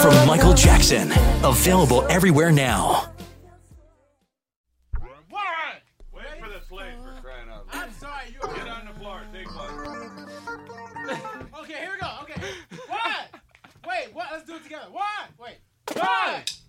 from Michael Jackson. Available everywhere now. What? Wait for the plate for crying out loud. I'm sorry. You Get on the floor. Take one. Okay, here we go. Okay. What? Wait, what? Let's do it together. What? Wait. What?